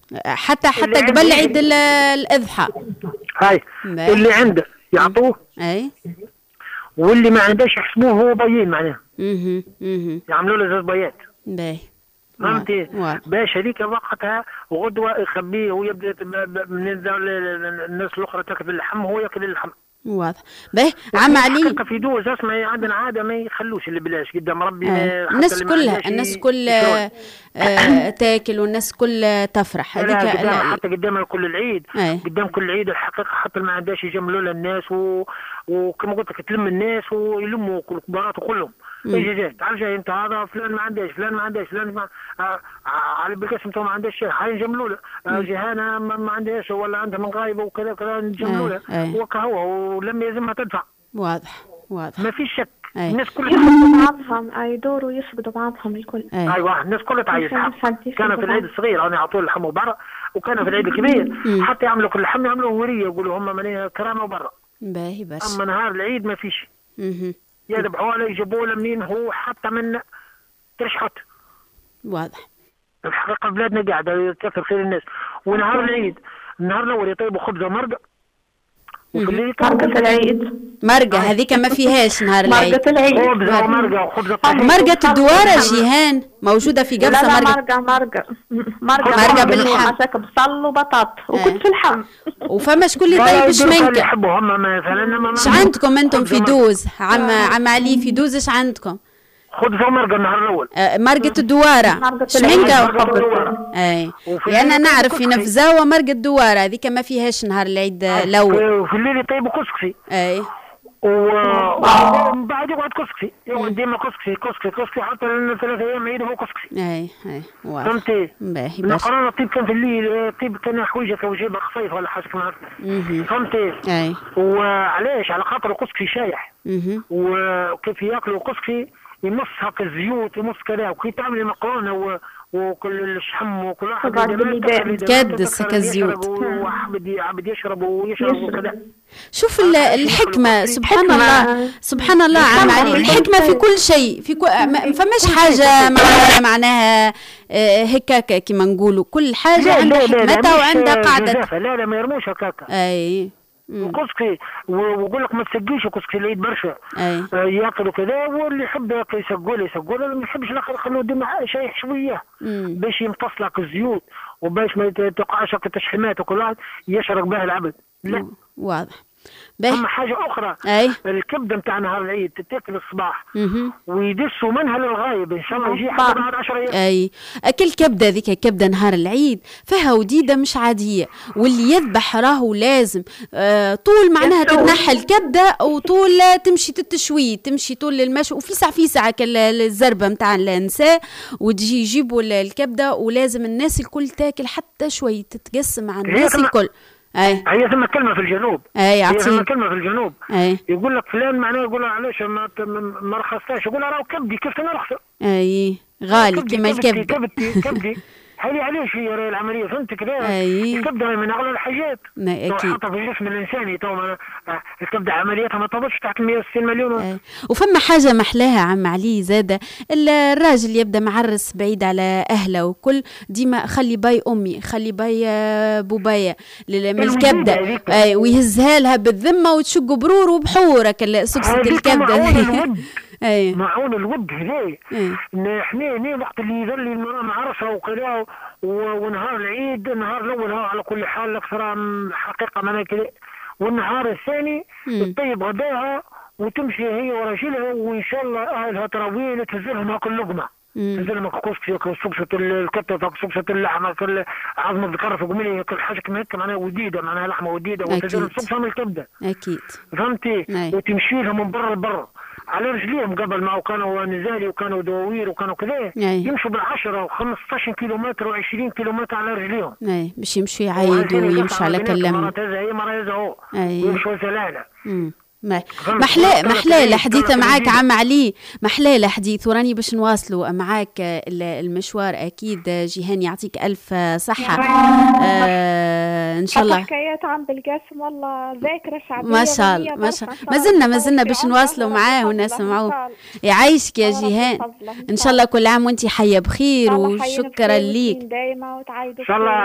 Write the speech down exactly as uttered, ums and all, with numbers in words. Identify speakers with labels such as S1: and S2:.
S1: حتى حتى قبل عيد الاضحى.
S2: هاي اللي عنده يعطوه،
S1: اي
S2: واللي ما عندهش يحسبوه هو ضيين معناها.
S1: اها اها
S2: يعملوا له زوج بيات.
S1: باهي
S2: فهمتي؟ باش هذيك وقتها وغدوه يخبيه ويبدا من الناس الاخرى تاكل اللحم وهو ياكل اللحم.
S1: واضح. باهي عم علي
S2: في دوز اسمع عندنا عاده ما يخلوش اللي بلاش قدام ربي.
S1: آه. الناس كلها الناس كلها آه تاكل والناس كلها تفرح.
S2: هذيك حتى قدام كل العيد آه. قدام كل العيد الحقيقه حتى ما عندهاش يجملوا لها الناس و... وكما قلت لك تلم الناس ويلموا كل كبارات وكلهم. اجي جاي تعال جاي انت هذا فلان ما عندهاش فلان ما عندهاش فلان ما آه على بالقسم تو ما عندهاش شيء هاي نجملوا له. آه جهانه ما, ما عندهاش ولا عندها من غايبه وكذا كذا نجملوا له. آه. وكهو ولم يلزمها تدفع.
S1: واضح واضح.
S2: ما فيش شك.
S1: أي.
S2: الناس كلها
S3: يسبدوا بعضهم، يدوروا يسبدوا بعضهم الكل.
S2: أي. ايوه الناس كلها تعيش. كان في العيد الصغير انا يعطوا اللحم برا، وكان في العيد الكبير حتى يعملوا كل لحم يعملوا وريه يقولوا هم من كرامه وبرا.
S1: باهي برشا.
S2: اما نهار العيد ما فيش. اها يذبحوا له يجيبوا له منين هو حتى من ترشحت.
S1: واضح.
S2: الحقيقه بلادنا قاعده يكثر خير الناس. ونهار العيد النهار الاول يطيبوا خبز ومرقه.
S3: وفي الليل مرقة العيد.
S1: مرقة هذيك ما فيهاش نهار العيد.
S3: مرقة العيد.
S2: خبز ومرقة وخبز
S1: طحين. مرقة الدوارة جيهان موجودة في قبصة.
S3: لا لا مرقة مرقة مرقة
S1: مرقة باللحم.
S3: مساك بصل وبطاط وكنت في اللحم.
S1: وفما شكون اللي طيب شمنكة.
S2: يحبوا هم مثلا.
S1: اش عندكم انتم في دوز عم عم علي في دوز اش عندكم؟
S2: خبز ومرقة النهار الأول.
S1: آه مرقة الدوارة. شمنكة وخبز. اي لأن نعرف في نفزاوة مرقة الدوارة هذيك ما فيهاش نهار العيد الأول.
S2: وفي الليل يطيبوا كسكسي.
S1: اي
S2: ومن بعد يقعد كسكسي يقعد ديما كسكسي كسكسي كسكسي حتى ثلاث أيام عيد هو كسكسي.
S1: اي اي واضح.
S2: فهمتي؟
S1: باهي
S2: نقرأنا الطيب كان في الليل الطيب كان حويجة وجيبها خفيف ولا حاجة كما هكا. فهمتي؟
S1: اي
S2: وعلاش على خاطر الكسكسي شايح. وكيف ياكلوا الكسكسي يمص هكا الزيوت يمص كذا وكي تعملي مقرونه وكل الشحم وكل واحد
S1: تكدس هكا الزيوت
S2: وعبد عبد يشرب ويشرب وكذا.
S1: شوف الحكمه سبحان الله سبحان الله عم علي. الحكمه في كل شيء في كل ما فماش حاجه معناها معناها هكاكا كما نقولوا كل حاجه عندها حكمتها وعندها قاعده.
S2: لا لا ما يرموش هكاكا.
S1: اي
S2: وكسكي ويقول لك ما تسقيش كسكي العيد برشا.
S1: آه
S2: ياكلوا كذا واللي يحب ياكل يسقوا له يسقوا له، ما يحبش الاخر خلوه ديما شايح شويه باش يمتص لك الزيوت وباش ما تقعش التشحيمات وكل واحد يشرب بها العبد. لا
S1: واضح.
S2: اما حاجه اخرى
S1: أي.
S2: الكبده نتاع نهار العيد تتاكل الصباح ويدسوا منها للغايب ان شاء الله يجي حتى بعد عشرة ايام.
S1: اي اكل كبده ذيك كبده نهار العيد فيها وديده مش عاديه، واللي يذبح راهو لازم آه طول معناها تتنحى الكبده وطول تمشي تتشوي تمشي طول المشي وفي ساعه في ساعه الزربه نتاع النساء وتجي يجيبوا الكبده ولازم الناس الكل تاكل حتى شوي تتقسم مع الناس الكل. اي
S2: هي ثم كلمه في الجنوب.
S1: اي
S2: هي ثم كلمه في الجنوب.
S1: اي
S2: يقول لك فلان معناه يقول علاش ما ما رخصتهاش يقول راهو كبدي كيف تنرخص.
S1: اي غالي كما الكبده.
S2: كبدي كبدي هذه علاش هي العمليه فهمت كذا.
S1: اي
S2: الكبده من اغلى الحاجات.
S1: اكيد
S2: حتى في الجسم الانساني تو الكبده عمليتها ما تهبطش تحت مئة وستين مليون.
S1: أي. وفما حاجه محلاها عم علي زاده الراجل يبدا معرس بعيد على اهله وكل ديما خلي باي امي خلي باي بوبايا من الكبده. اي ويهزها لها بالذمه وتشق برور وبحورك سكسه الكبده.
S2: اي معون الود هذايا احنا هنا وقت اللي يظل المراه معرسه وكذا ونهار العيد النهار الاول على كل حال اكثر حقيقه معناها كذا، والنهار الثاني تطيب غداها وتمشي هي وراجلها وان شاء الله اهلها تراويل تهزلهم هاك اللقمه تهزلهم هاك كسكسي سكسه الكتف سكسه اللحمه كل عظمه الكرف وقملي كل حاجه كما هيك معناها وديده معناها لحمه وديده وتهزلهم سكسه من الكبده.
S1: اكيد
S2: فهمتي. وتمشي لها من برا لبرا على رجليهم قبل ما كانوا نزالي وكانوا دواوير وكانوا كذا يمشوا بالعشرة وخمسطاش كيلومتر وعشرين كيلومتر على رجليهم.
S1: اي باش يمشوا يعايدوا ويمشوا على كلام.
S2: مرات هذا هي مرة هذا هو يمشوا زلالة.
S1: محلاه محلاه الحديث معاك عم علي محلاه الحديث وراني باش نواصلوا معاك المشوار اكيد. جيهان يعطيك الف صحه. آه ان شاء الله
S3: حكايات عند القاسم والله ذاكره شعبيه
S1: ما شاء الله ما شاء الله ما زلنا ما زلنا باش نواصلوا معاه ونسمعوه. يعيشك يا جيهان ان شاء الله كل عام وانت حيه بخير وشكرا ليك
S3: دايما وتعيدوا.